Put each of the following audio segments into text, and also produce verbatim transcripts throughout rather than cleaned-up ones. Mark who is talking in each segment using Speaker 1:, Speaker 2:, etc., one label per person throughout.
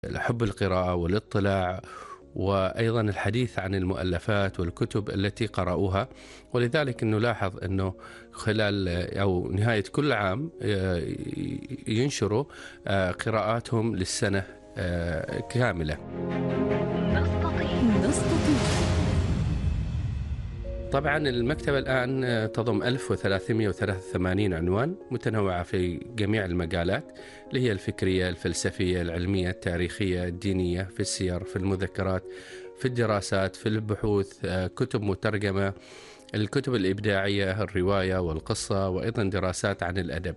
Speaker 1: حب القراءة والاطلاع، وأيضا الحديث عن المؤلفات والكتب التي قرأوها. ولذلك نلاحظ أنه خلال أو نهاية كل عام ينشروا قراءاتهم للسنة كاملة. طبعا المكتبة الآن تضم ألف وثلاثمئة وثلاثة وثمانين عنوان متنوعة في جميع المجالات اللي هي الفكرية، الفلسفية، العلمية، التاريخية، الدينية، في السير، في المذكرات، في الدراسات، في البحوث، كتب مترجمة، الكتب الإبداعية، الرواية والقصة، وأيضا دراسات عن الأدب.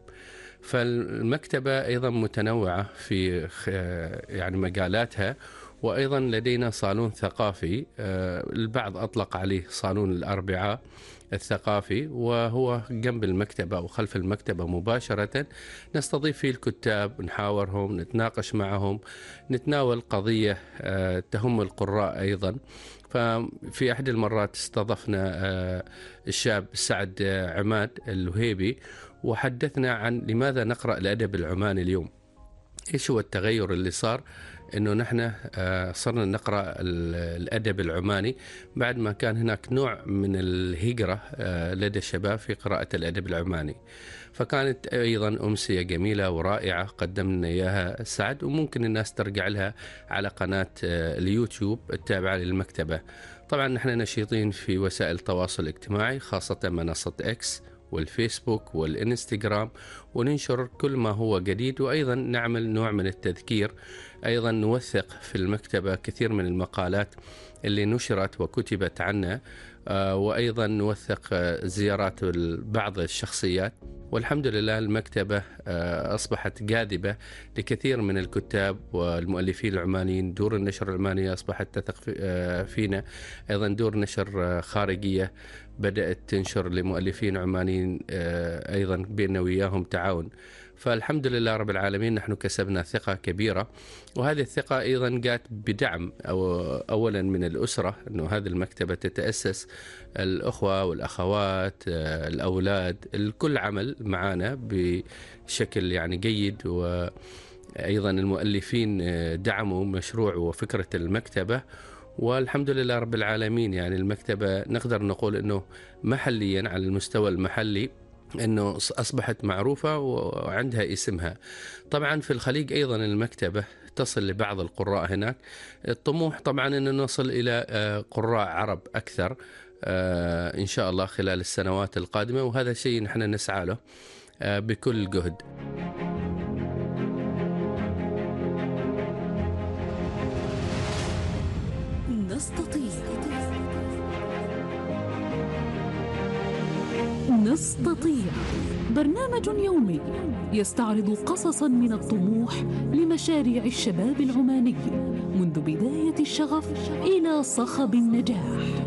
Speaker 1: فالمكتبة أيضا متنوعة في يعني مجالاتها. وأيضا لدينا صالون ثقافي، البعض أطلق عليه صالون الأربعاء الثقافي، وهو جنب المكتبة أو خلف المكتبة مباشرة. نستضيف فيه الكتاب، نحاورهم، نتناقش معهم، نتناول قضية تهم القراء أيضا. ففي أحد المرات استضفنا الشاب سعد عماد الوهيبي، وحدثنا عن لماذا نقرأ الأدب العماني اليوم. إيش هو التغير اللي صار؟ إنه نحن صرنا نقرأ الأدب العماني بعد ما كان هناك نوع من الهجرة لدى الشباب في قراءة الأدب العماني. فكانت أيضا أمسية جميلة ورائعة قدمنا إياها سعد، وممكن الناس ترجع لها على قناة اليوتيوب التابعة للمكتبة. طبعا نحن نشيطين في وسائل التواصل الاجتماعي، خاصة منصة إكس والفيسبوك والإنستغرام، وننشر كل ما هو جديد، وأيضا نعمل نوع من التذكير. أيضا نوثق في المكتبة كثير من المقالات اللي نشرت وكتبت عنا، وأيضا نوثق زيارات بعض الشخصيات. والحمد لله المكتبة أصبحت جاذبة لكثير من الكتاب والمؤلفين العمانيين. دور النشر العمانية أصبحت تثق فينا. أيضا دور نشر خارجية بدأت تنشر لمؤلفين عمانيين، أيضا بيننا وياهم تعاون. فالحمد لله رب العالمين نحن كسبنا ثقة كبيرة، وهذه الثقة أيضا جاءت بدعم أو أولا من الأسرة، أنه هذه المكتبة تتأسس، الأخوة والأخوات، الأولاد، الكل عمل معنا بشكل يعني جيد. وأيضا المؤلفين دعموا مشروع وفكرة المكتبة، والحمد لله رب العالمين. يعني المكتبة نقدر نقول أنه محليا على المستوى المحلي أنه أصبحت معروفة وعندها اسمها. طبعا في الخليج أيضا المكتبة تصل لبعض القراء هناك. الطموح طبعا أن نصل إلى قراء عرب أكثر إن شاء الله خلال السنوات القادمة، وهذا شيء نحن نسعى له بكل جهد.
Speaker 2: نستطيع نستطيع برنامج يومي يستعرض قصصا من الطموح لمشاريع الشباب العماني منذ بداية الشغف إلى صخب النجاح.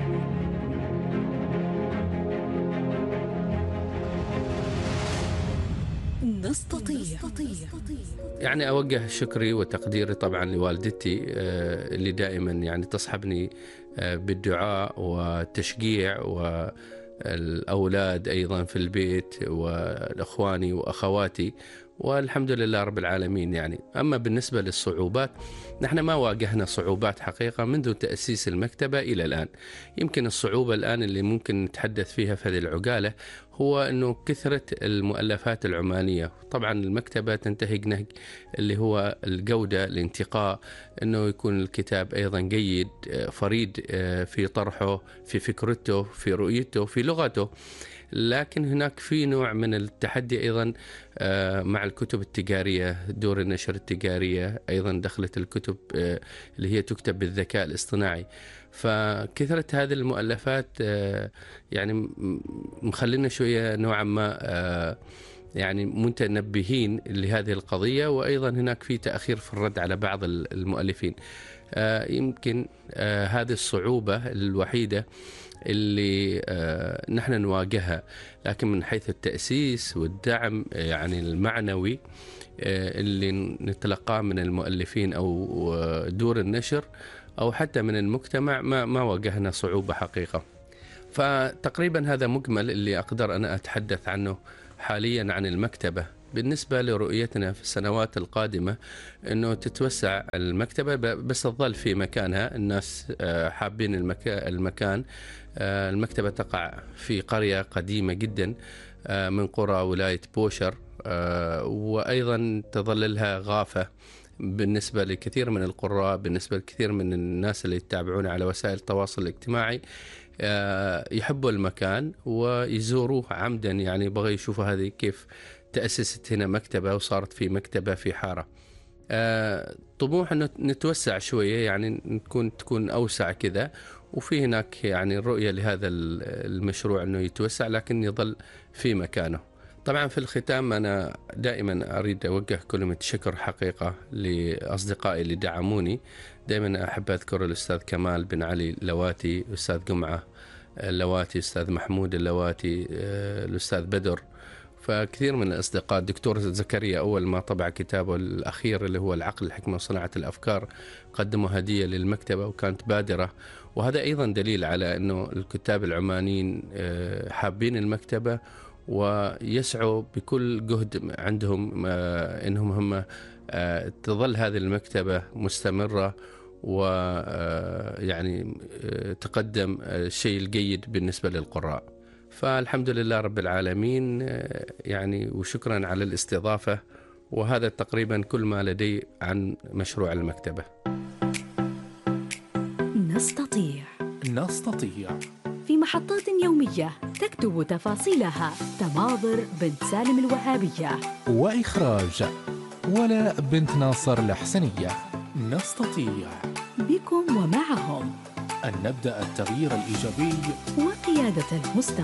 Speaker 2: نستطيع.
Speaker 1: يعني أوجه شكري وتقديري طبعا لوالدتي اللي دائما يعني تصحبني بالدعاء والتشجيع، والأولاد أيضا في البيت، والأخواني وأخواتي، والحمد لله رب العالمين. يعني أما بالنسبة للصعوبات، نحن ما واجهنا صعوبات حقيقة منذ تأسيس المكتبة إلى الآن. يمكن الصعوبة الآن اللي ممكن نتحدث فيها في هذه العجالة هو أنه كثرة المؤلفات العمانية. طبعا المكتبة تنتهج نهج اللي هو الجودة، الانتقاء، أنه يكون الكتاب أيضا جيد، فريد في طرحه، في فكرته، في رؤيته، في لغته. لكن هناك في نوع من التحدي أيضا مع الكتب التجارية، دور النشر التجارية، أيضا دخلت الكتب اللي هي تكتب بالذكاء الاصطناعي. فكثرة هذه المؤلفات يعني مخلينا شوية نوعا ما يعني متنبهين لهذه القضية. وأيضا هناك في تأخير في الرد على بعض المؤلفين. يمكن هذه الصعوبة الوحيدة اللي نحن نواجهها. لكن من حيث التأسيس والدعم يعني المعنوي اللي نتلقاه من المؤلفين أو دور النشر أو حتى من المجتمع، ما ما واجهنا صعوبة حقيقة. فتقريبا هذا مجمل اللي أقدر أنا أتحدث عنه حاليا عن المكتبة بالنسبة لرؤيتنا في السنوات القادمة أنه تتوسع المكتبة بس تظل في مكانها. الناس حابين المكان. المكتبة تقع في قرية قديمة جدا من قرى ولاية بوشر، وأيضا تظل لها غافة بالنسبة لكثير من القراء، بالنسبة لكثير من الناس اللي يتابعون على وسائل التواصل الاجتماعي يحبوا المكان ويزوروه عمدا، يعني بغي يشوفوا هذه كيف تأسست هنا مكتبة وصارت في مكتبة في حارة. طموح أنه نتوسع شوية، يعني نكون تكون أوسع كذا، وفي هناك يعني الرؤية لهذا المشروع أنه يتوسع لكن يظل في مكانه. طبعا في الختام أنا دائما أريد أوجه كلمة شكر حقيقة لأصدقائي اللي دعموني. دائما أحب أذكر الأستاذ كمال بن علي لواتي، أستاذ جمعة اللواتي، أستاذ محمود اللواتي، الأستاذ بدر، فكثير من الأصدقاء. الدكتور زكريا أول ما طبع كتابه الأخير اللي هو العقل الحكمة وصناعة الأفكار قدموا هدية للمكتبة وكانت بادرة، وهذا أيضا دليل على أنه الكتاب العمانيين حابين المكتبة ويسعوا بكل جهد عندهم أنهم هم تظل هذه المكتبة مستمرة ويعني تقدم الشيء الجيد بالنسبة للقراء. فالحمد لله رب العالمين يعني، وشكرا على الاستضافة. وهذا تقريبا كل ما لدي عن مشروع المكتبة.
Speaker 2: نستطيع
Speaker 3: نستطيع
Speaker 2: في محطات يومية تكتب تفاصيلها تماضر بنت سالم الوهابية،
Speaker 3: وإخراج ولا بنت ناصر الحسنية. نستطيع
Speaker 2: بكم ومعهم
Speaker 3: أن نبدأ التغيير الإيجابي
Speaker 2: وقيادة المستقبل.